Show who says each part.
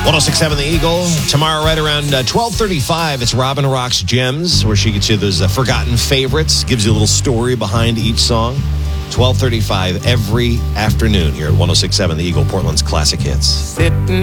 Speaker 1: 1067 The Eagle. Tomorrow, right around 12:35, it's Robin Rocks Gems, where she gets you those forgotten favorites, gives you a little story behind each song. 12:35 every afternoon here at 1067 The Eagle, Portland's Classic Hits.
Speaker 2: Sitting